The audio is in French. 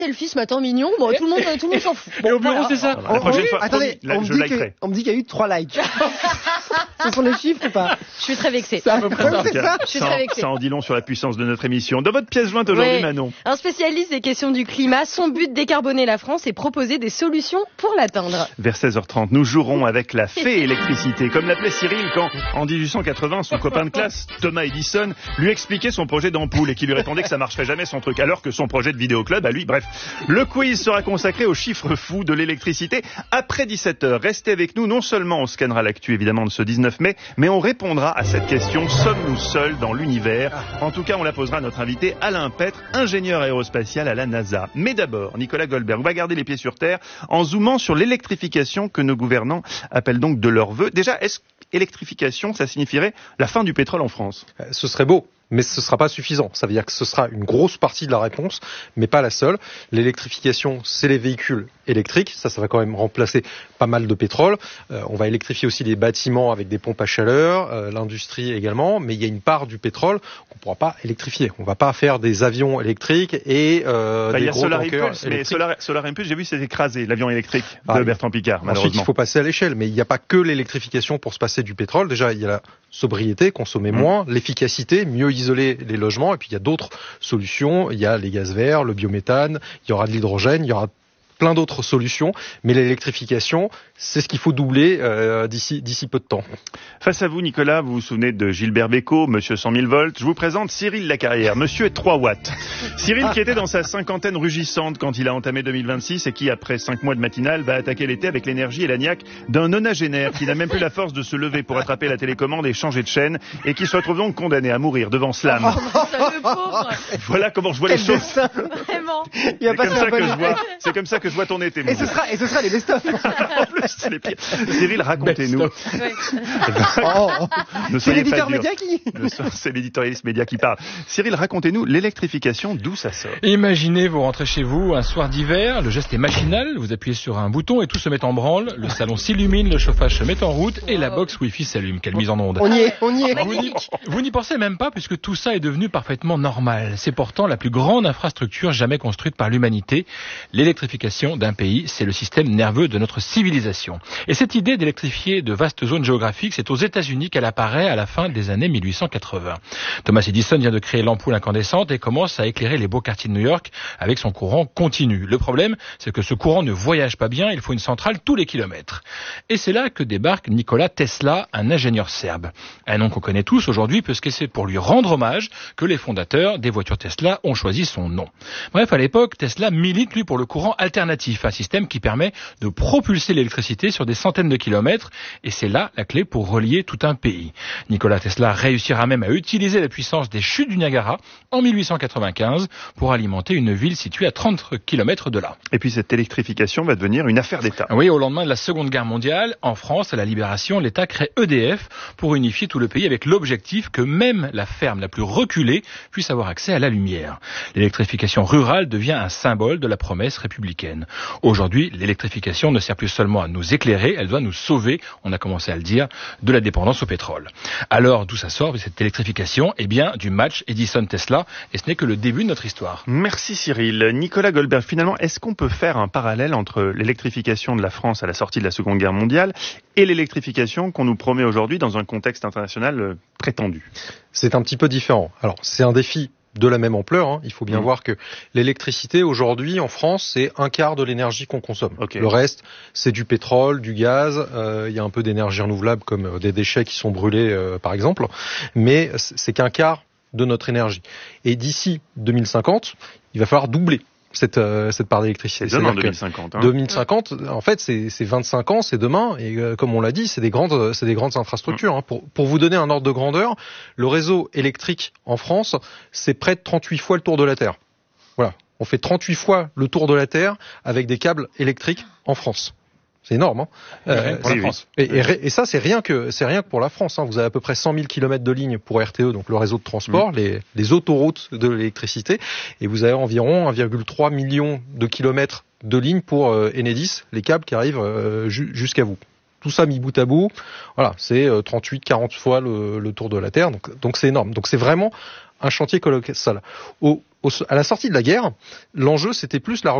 selfie ce matin mignon, bon, tout le monde s'en fout. Et au bureau, c'est ça. La prochaine fois, Attendez, je likerai. on me dit qu'il y a eu 3 likes. Ce sont les chiffres ou pas? Je suis très vexée. C'est à peu près ça. Je suis très vexée. Ça en dit long sur la puissance de notre émission. Dans votre pièce jointe aujourd'hui, Oui. Manon. Un spécialiste des questions du climat, son but décarboner la France et proposer des solutions pour l'atteindre. Vers 16h30, nous jouerons avec la fée électricité, comme l'appelait Cyril quand, en 1880, son copain de classe, Thomas Edison, lui expliquait son projet d'ampoule et qui lui répondait que ça marcherait jamais son truc, alors que son projet de vidéoclub, à lui, bref. Le quiz sera consacré aux chiffres fous de l'électricité après 17h. Restez avec nous, non seulement on scannera l'actu évidemment de ce 19 mai, mais on répondra à cette question, sommes-nous seuls dans l'univers? En tout cas, on la posera à notre invité Alain Pêtre, ingénieur aérospatial à la NASA. Mais d'abord, Nicolas Goldberg, on va garder les pieds sur terre en zoomant sur l'électrification que nos gouvernants appellent donc de leur vœu. Déjà, est-ce qu'électrification, ça signifierait la fin du pétrole en France? Ce serait beau, mais ce ne sera pas suffisant. Ça veut dire que ce sera une grosse partie de la réponse, mais pas la seule. L'électrification, c'est les véhicules électriques. Ça va quand même remplacer pas mal de pétrole. On va électrifier aussi les bâtiments avec des pompes à chaleur, l'industrie également, mais il y a une part du pétrole qu'on ne pourra pas électrifier. On ne va pas faire des avions électriques et des gros tankers électriques. Solar Impulse, j'ai vu, c'est écrasé, l'avion électrique de Bertrand Piccard, malheureusement. Ensuite, il faut passer à l'échelle, mais il n'y a pas que l'électrification pour se passer du pétrole. Déjà, il y a la sobriété, consommer moins, l'efficacité, mieux isoler les logements, et puis il y a d'autres solutions. Il y a les gaz verts, le biométhane, il y aura de l'hydrogène, il y aura plein d'autres solutions, mais l'électrification, c'est ce qu'il faut doubler d'ici peu de temps. Face à vous, Nicolas, vous vous souvenez de Gilbert Bécaud, Monsieur 100 000 volts. Je vous présente Cyril Lacarrière, Monsieur 3 watts. Cyril qui était dans sa cinquantaine rugissante quand il a entamé 2026 et qui, après 5 mois de matinale, va attaquer l'été avec l'énergie et la niaque d'un nonagénaire qui n'a même plus la force de se lever pour attraper la télécommande et changer de chaîne et qui se retrouve donc condamné à mourir devant Slam. Le pauvre. Voilà comment je vois les choses. Vraiment. C'est comme ça que je vois ton été. Et ce sera les best-of. En plus, c'est les pires. Cyril, racontez-nous. C'est l'éditeur média qui... C'est l'éditorialiste média qui parle. Cyril, racontez-nous l'électrification, d'où ça sort. Imaginez, vous rentrez chez vous un soir d'hiver, le geste est machinal, vous appuyez sur un bouton et tout se met en branle, le salon s'illumine, le chauffage se met en route et la box Wi-Fi s'allume. Quelle mise en onde. On y est. Vous n'y pensez même pas puisque tout ça est devenu parfaitement normal. C'est pourtant la plus grande infrastructure jamais construite par l'humanité. L'électrification d'un pays, c'est le système nerveux de notre civilisation. Et cette idée d'électrifier de vastes zones géographiques, c'est aux États-Unis qu'elle apparaît à la fin des années 1880. Thomas Edison vient de créer l'ampoule incandescente et commence à éclairer les beaux quartiers de New York avec son courant continu. Le problème, c'est que ce courant ne voyage pas bien, il faut une centrale tous les kilomètres. Et c'est là que débarque Nikola Tesla, un ingénieur serbe. Un nom qu'on connaît tous aujourd'hui puisque c'est pour lui rendre hommage que les fondateurs des voitures Tesla ont choisi son nom. Bref, à l'époque, Tesla milite, lui, pour le courant alternatif, un système qui permet de propulser l'électricité sur des centaines de kilomètres, et c'est là la clé pour relier tout un pays. Nikola Tesla réussira même à utiliser la puissance des chutes du Niagara en 1895 pour alimenter une ville située à 30 kilomètres de là. Et puis cette électrification va devenir une affaire d'État. Oui, au lendemain de la Seconde Guerre mondiale, en France, à la Libération, l'État crée EDF pour unifier tout le pays avec l'objectif que même la ferme la plus reculée puisse avoir accès à la lumière. L'électrification rurale devient un symbole de la promesse républicaine. Aujourd'hui, l'électrification ne sert plus seulement à nous éclairer, elle doit nous sauver, on a commencé à le dire, de la dépendance au pétrole. Alors, d'où ça sort cette électrification? Eh bien, du match Edison-Tesla, et ce n'est que le début de notre histoire. Merci Cyril. Nicolas Goldberg, finalement, est-ce qu'on peut faire un parallèle entre l'électrification de la France à la sortie de la Seconde Guerre mondiale et l'électrification qu'on nous promet aujourd'hui dans un contexte international très tendu? C'est un petit peu différent. Alors, c'est un défi de la même ampleur. Il faut bien voir que l'électricité, aujourd'hui, en France, c'est un quart de l'énergie qu'on consomme. Okay. Le reste, c'est du pétrole, du gaz, il y a un peu d'énergie renouvelable comme des déchets qui sont brûlés, par exemple, mais c'est qu'un quart de notre énergie. Et d'ici 2050, il va falloir doubler cette part d'électricité. C'est demain 2050. 2050, en fait, c'est 25 ans, c'est demain, et comme on l'a dit, c'est des grandes infrastructures. Pour vous donner un ordre de grandeur, le réseau électrique en France, c'est près de 38 fois le tour de la Terre. Voilà, on fait 38 fois le tour de la Terre avec des câbles électriques en France. C'est énorme, pour la France. Et ça, c'est rien que pour la France. Vous avez à peu près 100 000 kilomètres de lignes pour RTE, donc le réseau de transport, les autoroutes de l'électricité, et vous avez environ 1,3 million de kilomètres de lignes pour Enedis, les câbles qui arrivent jusqu'à vous. Tout ça mis bout à bout, voilà, c'est 38-40 fois le tour de la Terre, donc c'est énorme. Donc c'est vraiment un chantier colossal. à la sortie de la guerre, l'enjeu c'était plus la